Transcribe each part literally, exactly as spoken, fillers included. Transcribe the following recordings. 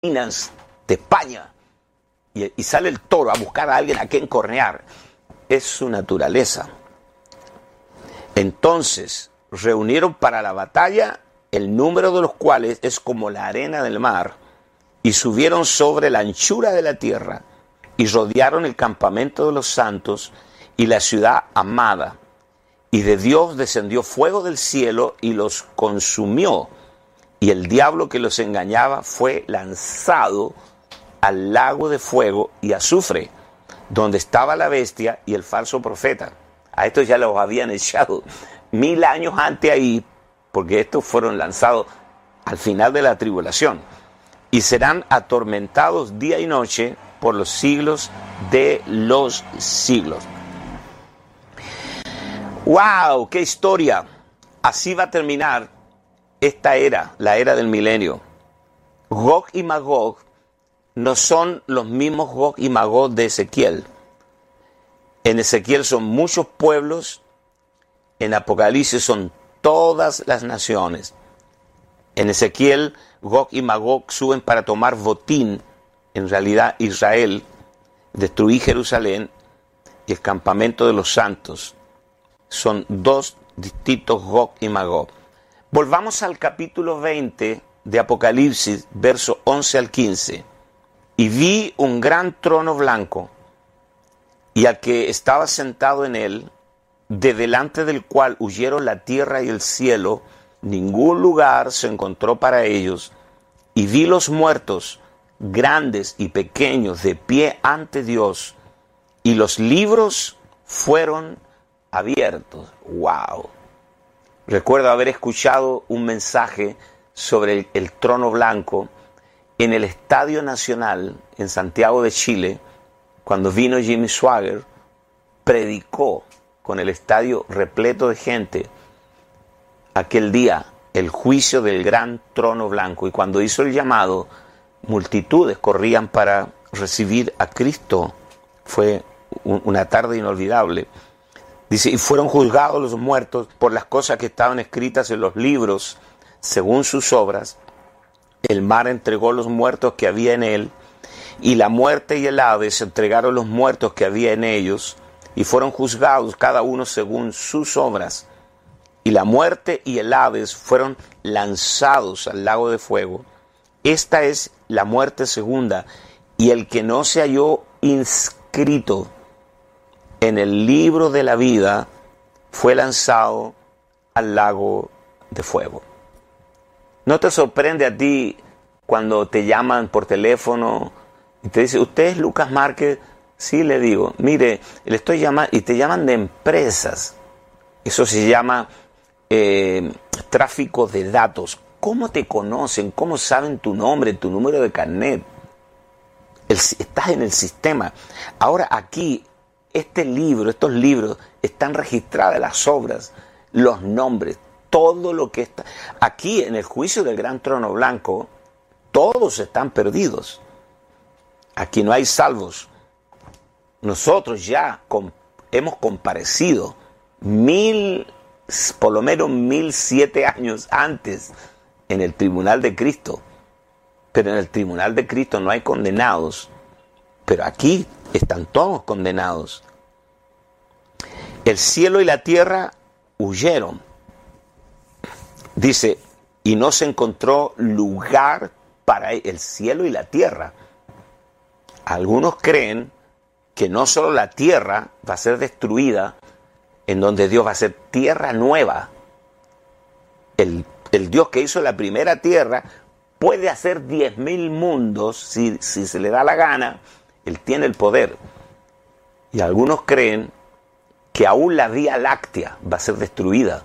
minas de España y, y sale el toro a buscar a alguien a quien cornear. Es su naturaleza. Entonces reunieron para la batalla, el número de los cuales es como la arena del mar, y subieron sobre la anchura de la tierra y rodearon el campamento de los santos y la ciudad amada. Y de Dios descendió fuego del cielo y los consumió, y el diablo que los engañaba fue lanzado al lago de fuego y azufre, donde estaba la bestia y el falso profeta. A estos ya los habían echado mil años antes ahí, porque estos fueron lanzados al final de la tribulación, y serán atormentados día y noche por los siglos de los siglos. ¡Wow! ¡Qué historia! Así va a terminar esta era, la era del milenio. Gog y Magog no son los mismos Gog y Magog de Ezequiel. En Ezequiel son muchos pueblos, en Apocalipsis son todas las naciones. En Ezequiel, Gog y Magog suben para tomar botín, en realidad Israel, destruir Jerusalén y el campamento de los santos. Son dos distintos Gog y Magog. Volvamos al capítulo veinte de Apocalipsis, versos once al quince. Y vi un gran trono blanco, y al que estaba sentado en él, de delante del cual huyeron la tierra y el cielo, ningún lugar se encontró para ellos. Y vi los muertos, grandes y pequeños, de pie ante Dios, y los libros fueron abiertos. ¡Wow! Recuerdo haber escuchado un mensaje sobre el, el trono blanco en el Estadio Nacional en Santiago de Chile, cuando vino Jimmy Swaggart, predicó con el estadio repleto de gente aquel día el juicio del gran trono blanco, y cuando hizo el llamado, multitudes corrían para recibir a Cristo. Fue un, una tarde inolvidable. Dice, y fueron juzgados los muertos por las cosas que estaban escritas en los libros, según sus obras. El mar entregó los muertos que había en él, y la muerte y el Hades entregaron los muertos que había en ellos, y fueron juzgados cada uno según sus obras. Y la muerte y el Hades fueron lanzados al lago de fuego. Esta es la muerte segunda, y el que no se halló inscrito en el libro de la vida fue lanzado al lago de fuego. ¿No te sorprende a ti cuando te llaman por teléfono y te dicen, ¿usted es Lucas Márquez? Sí, le digo, mire, le estoy llamando, y te llaman de empresas. Eso se llama eh, tráfico de datos. ¿Cómo te conocen? ¿Cómo saben tu nombre, tu número de carnet? El, estás en el sistema. Ahora aquí, este libro, estos libros, están registradas las obras, los nombres, todo lo que está. Aquí en el juicio del gran trono blanco, todos están perdidos. Aquí no hay salvos. Nosotros ya com- hemos comparecido mil, por lo menos mil siete años antes en el tribunal de Cristo. Pero en el tribunal de Cristo no hay condenados. Pero aquí están todos condenados. El cielo y la tierra huyeron. Dice, y no se encontró lugar para el cielo y la tierra. Algunos creen que no solo la tierra va a ser destruida, en donde Dios va a hacer tierra nueva. El, el Dios que hizo la primera tierra puede hacer diez mil mundos si, si se le da la gana. Él tiene el poder. Y algunos creen que aún la Vía Láctea va a ser destruida.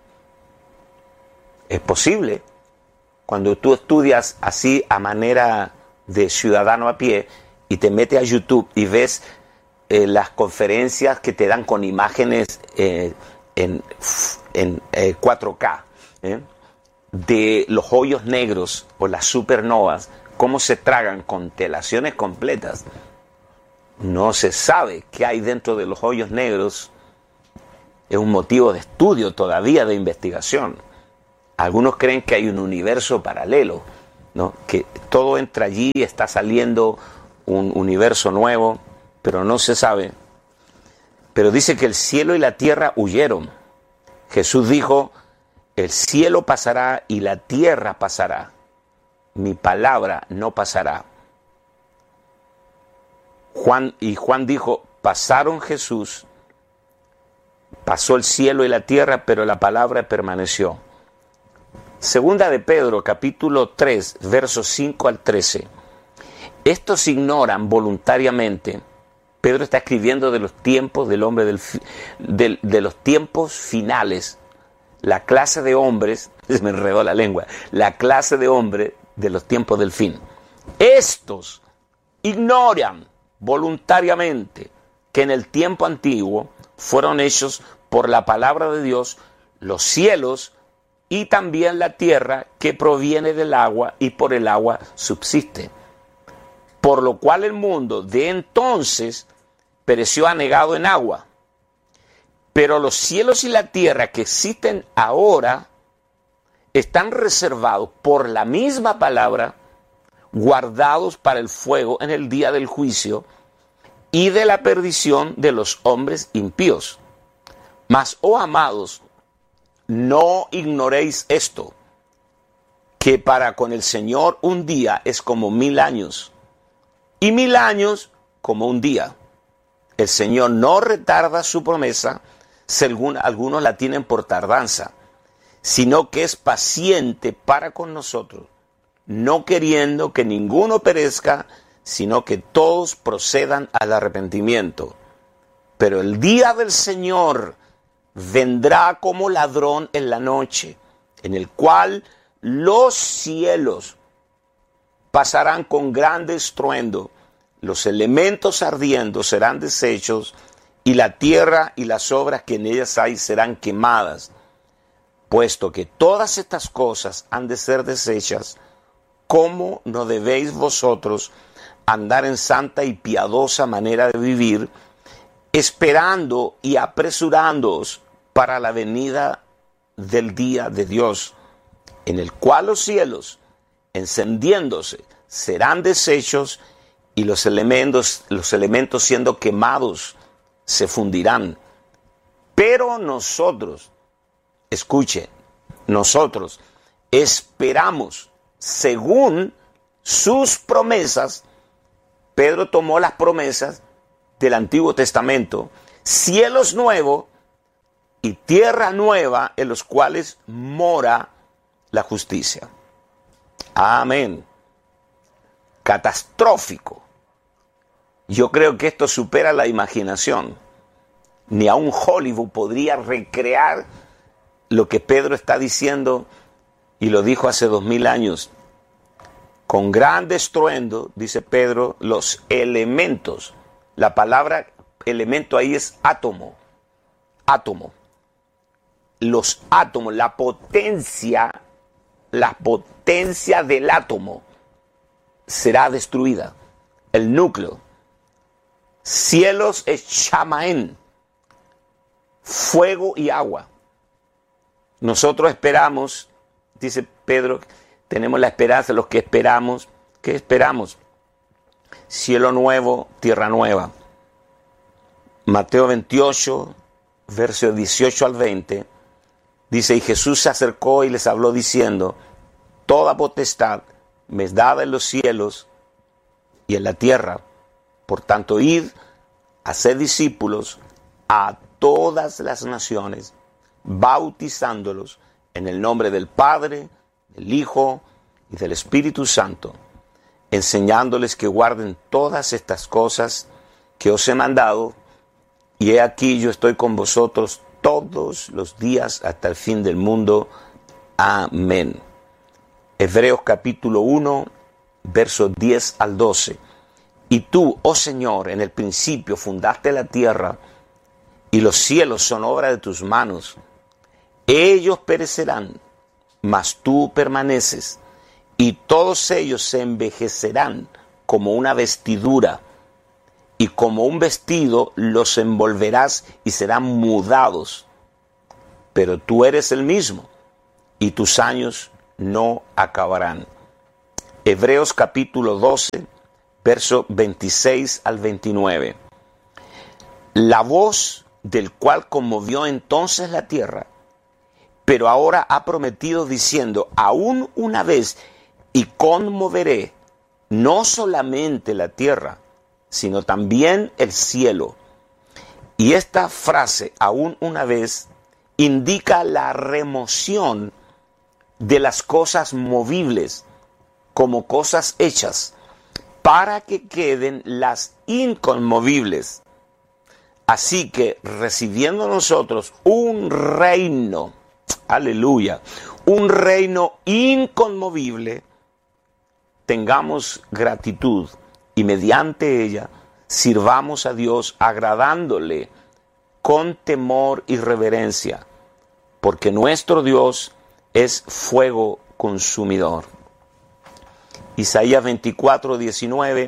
Es posible. Cuando tú estudias así a manera de ciudadano a pie y te metes a YouTube y ves eh, las conferencias que te dan con imágenes eh, en, en eh, cuatro K ¿eh? de los hoyos negros o las supernovas, cómo se tragan constelaciones completas. No se sabe qué hay dentro de los hoyos negros. Es un motivo de estudio todavía, de investigación. Algunos creen que hay un universo paralelo ¿no? Que todo entra allí, está saliendo un universo nuevo, pero no se sabe. Pero dice que el cielo y la tierra huyeron. Jesús dijo, el cielo pasará y la tierra pasará. Mi palabra no pasará. Juan, y Juan dijo, pasaron Jesús, pasó el cielo y la tierra, pero la palabra permaneció. Segunda de Pedro, capítulo tres, versos cinco al trece. Estos ignoran voluntariamente. Pedro está escribiendo de los tiempos del hombre, del, de, de los tiempos finales. La clase de hombres, se me enredó la lengua, la clase de hombres de los tiempos del fin. Estos ignoran voluntariamente que en el tiempo antiguo fueron hechos por la palabra de Dios los cielos y también la tierra que proviene del agua y por el agua subsiste. Por lo cual el mundo de entonces pereció anegado en agua. Pero los cielos y la tierra que existen ahora están reservados por la misma palabra, guardados para el fuego en el día del juicio y de la perdición de los hombres impíos. Mas, oh amados, no ignoréis esto, que para con el Señor un día es como mil años, y mil años como un día. El Señor no retarda su promesa, según algunos la tienen por tardanza, sino que es paciente para con nosotros, no queriendo que ninguno perezca, sino que todos procedan al arrepentimiento. Pero el día del Señor vendrá como ladrón en la noche, en el cual los cielos pasarán con grande estruendo, los elementos ardiendo serán deshechos, y la tierra y las obras que en ellas hay serán quemadas. Puesto que todas estas cosas han de ser deshechas, ¿cómo no debéis vosotros andar en santa y piadosa manera de vivir, esperando y apresurándoos para la venida del día de Dios, en el cual los cielos, encendiéndose, serán deshechos, y los elementos, los elementos siendo quemados, se fundirán? Pero nosotros, escuche, nosotros esperamos según sus promesas. Pedro tomó las promesas del Antiguo Testamento, cielos nuevos y tierra nueva en los cuales mora la justicia. Amén. Catastrófico. Yo creo que esto supera la imaginación. Ni aun Hollywood podría recrear lo que Pedro está diciendo, y lo dijo hace dos mil años. Con gran estruendo, dice Pedro, los elementos. La palabra elemento ahí es átomo. Átomo. Los átomos, la potencia, la potencia del átomo será destruida. El núcleo. Cielos es chamaén, fuego y agua. Nosotros esperamos, dice Pedro, tenemos la esperanza, los que esperamos. ¿Qué esperamos? Cielo nuevo, tierra nueva. Mateo veintiocho, versos dieciocho al veinte, dice, y Jesús se acercó y les habló diciendo, toda potestad me es dada en los cielos y en la tierra. Por tanto, id a ser discípulos a todas las naciones, bautizándolos en el nombre del Padre, del Hijo y del Espíritu Santo, enseñándoles que guarden todas estas cosas que os he mandado, y he aquí yo estoy con vosotros todos los días hasta el fin del mundo. Amén. Hebreos capítulo uno, versos diez al doce. Y tú, oh Señor, en el principio fundaste la tierra, y los cielos son obra de tus manos. Ellos perecerán, mas tú permaneces, y todos ellos se envejecerán como una vestidura, y como un vestido los envolverás y serán mudados. Pero tú eres el mismo, y tus años no acabarán. Hebreos capítulo doce, verso veintiséis al veintinueve. La voz del cual conmovió entonces la tierra, pero ahora ha prometido diciendo, aún una vez y conmoveré no solamente la tierra, sino también el cielo. Y esta frase, aún una vez, indica la remoción de las cosas movibles como cosas hechas, para que queden las inconmovibles. Así que recibiendo nosotros un reino, aleluya, un reino inconmovible, tengamos gratitud y mediante ella sirvamos a Dios agradándole con temor y reverencia, porque nuestro Dios es fuego consumidor. Isaías veinticuatro, diecinueve,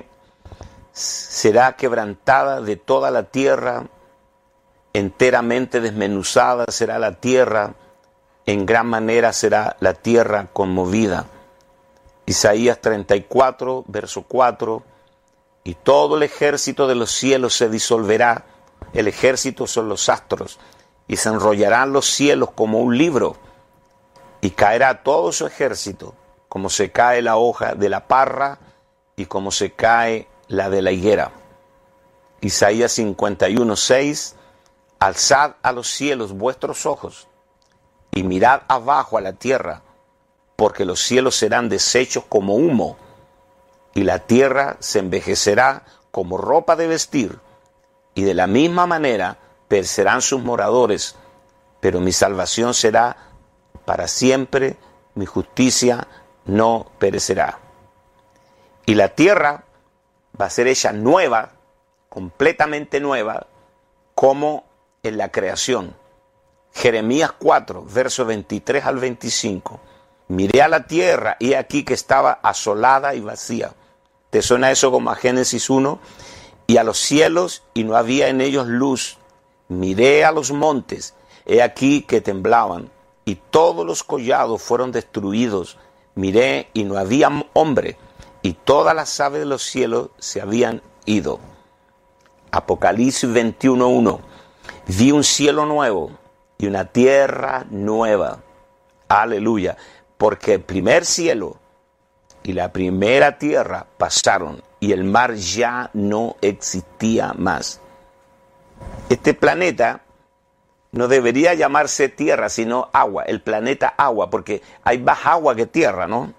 será quebrantada de toda la tierra, enteramente desmenuzada será la tierra, en gran manera será la tierra conmovida. Isaías treinta y cuatro, verso cuatro, y todo el ejército de los cielos se disolverá, el ejército son los astros, y se enrollarán los cielos como un libro, y caerá todo su ejército, como se cae la hoja de la parra, y como se cae la de la higuera. Isaías cincuenta y uno, seis, alzad a los cielos vuestros ojos, y mirad abajo a la tierra, porque los cielos serán deshechos como humo, y la tierra se envejecerá como ropa de vestir, y de la misma manera perecerán sus moradores, pero mi salvación será para siempre, mi justicia no perecerá. Y la tierra va a ser hecha nueva, completamente nueva, como en la creación. Jeremías cuatro, versos veintitrés al veinticinco. Miré a la tierra y he aquí que estaba asolada y vacía. ¿Te suena eso como a Génesis uno? Y a los cielos y no había en ellos luz. Miré a los montes, he aquí que temblaban, y todos los collados fueron destruidos. Miré y no había hombre, y todas las aves de los cielos se habían ido. Apocalipsis veintiuno, uno. Vi un cielo nuevo y una tierra nueva. Aleluya. Porque el primer cielo y la primera tierra pasaron y el mar ya no existía más. Este planeta no debería llamarse tierra, sino agua, el planeta agua, porque hay más agua que tierra, ¿no?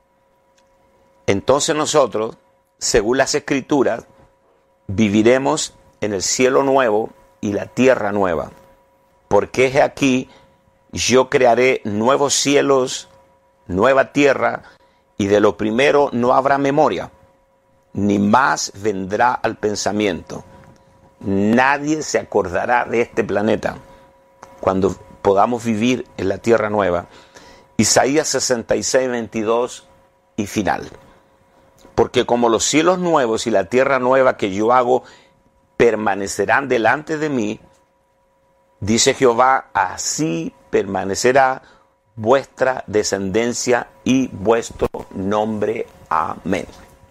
Entonces nosotros, según las Escrituras, viviremos en el cielo nuevo y la tierra nueva. Porque es aquí, yo crearé nuevos cielos, nueva tierra, y de lo primero no habrá memoria, ni más vendrá al pensamiento. Nadie se acordará de este planeta cuando podamos vivir en la tierra nueva. Isaías sesenta y seis, veintidós y final. Porque como los cielos nuevos y la tierra nueva que yo hago permanecerán delante de mí, dice Jehová, así permanecerá vuestra descendencia y vuestro nombre. Amén.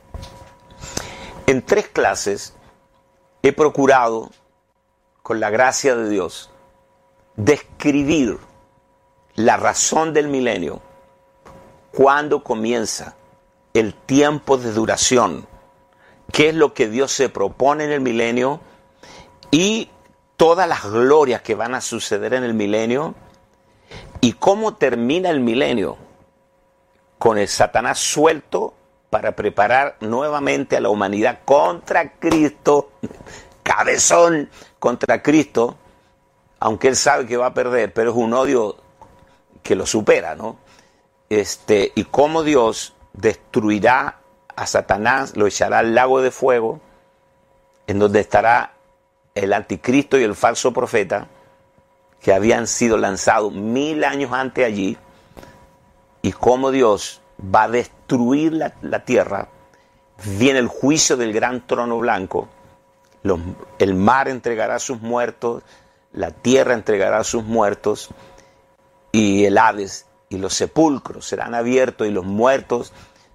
En tres clases he procurado, con la gracia de Dios, describir la razón del milenio, cuándo comienza, el tiempo de duración, qué es lo que Dios se propone en el milenio y todas las glorias que van a suceder en el milenio y cómo termina el milenio con el Satanás suelto para preparar nuevamente a la humanidad contra Cristo, cabezón contra Cristo, aunque él sabe que va a perder, pero es un odio que lo supera, ¿no? Este, y cómo Dios destruirá a Satanás, lo echará al lago de fuego, en donde estará el anticristo y el falso profeta, que habían sido lanzados mil años antes allí, y cómo Dios va a destruir la, la tierra. Viene el juicio del gran trono blanco, los, el mar entregará sus muertos, la tierra entregará sus muertos, y el Hades y los sepulcros serán abiertos y los muertos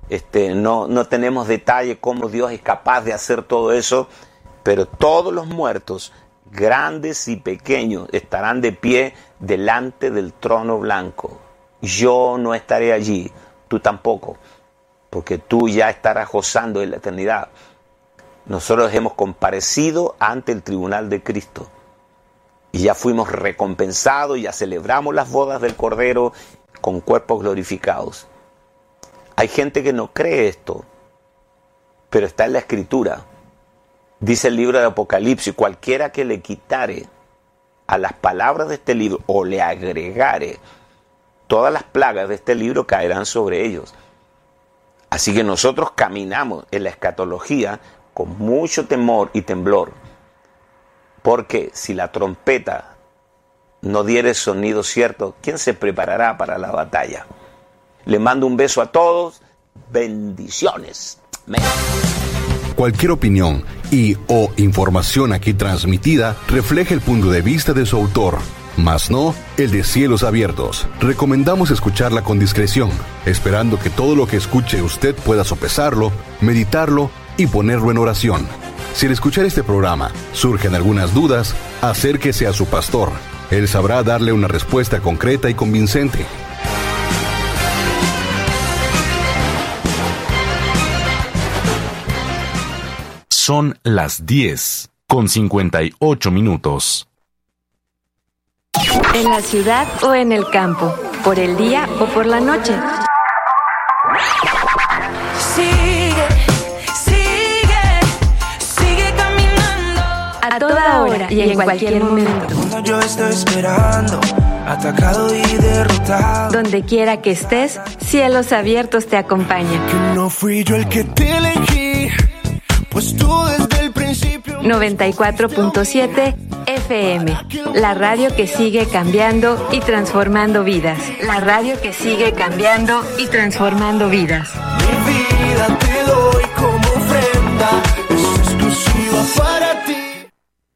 Este, no, no tenemos detalle cómo Dios es capaz de hacer todo eso, pero todos los muertos, grandes y pequeños, estarán de pie delante del trono blanco. Yo no estaré allí, tú tampoco, porque tú ya estarás gozando en la eternidad. Nosotros hemos comparecido ante el tribunal de Cristo y ya fuimos recompensados, ya celebramos las bodas del Cordero con cuerpos glorificados. Hay gente que no cree esto, pero está en la Escritura. Dice el libro de Apocalipsis: cualquiera que le quitare a las palabras de este libro o le agregare, todas las plagas de este libro caerán sobre ellos. Así que nosotros caminamos en la escatología con mucho temor y temblor, porque si la trompeta no diere sonido cierto, ¿quién se preparará para la batalla? Le mando un beso a todos. Bendiciones. Amén. Cualquier opinión y o información aquí transmitida refleja el punto de vista de su autor, mas no el de Cielos Abiertos. Recomendamos escucharla con discreción, esperando que todo lo que escuche usted pueda sopesarlo, meditarlo y ponerlo en oración. Si al escuchar este programa surgen algunas dudas, acérquese a su pastor. Él sabrá darle una respuesta concreta y convincente. Son las diez con cincuenta y ocho minutos. En la ciudad o en el campo, por el día o por la noche. Sigue, sigue, sigue caminando. A toda hora y en cualquier momento. Cuando yo estoy esperando, atacado y derrotado. Donde quiera que estés, Cielos Abiertos te acompaña. Que no fui yo el que te elegí, pues tú desde el principio. noventa y cuatro punto siete F M, la radio que sigue cambiando y transformando vidas. La radio que sigue cambiando y transformando vidas. Mi vida te doy como ofrenda, es exclusiva para ti.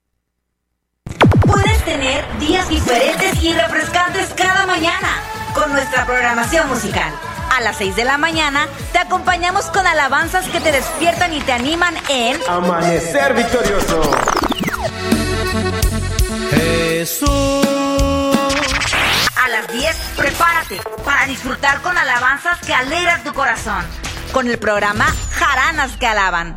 Puedes tener días diferentes y refrescantes cada mañana con nuestra programación musical. A las seis de la mañana te acompañamos con alabanzas que te despiertan y te animan en Amanecer Victorioso. Jesús. A las diez, prepárate para disfrutar con alabanzas que alegran tu corazón, con el programa Jaranas que Alaban.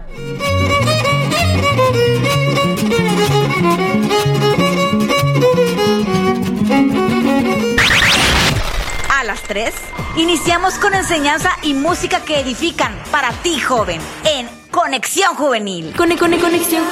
A las tres, iniciamos con enseñanza y música que edifican para ti, joven, en Conexión Juvenil. Cone, cone, conexión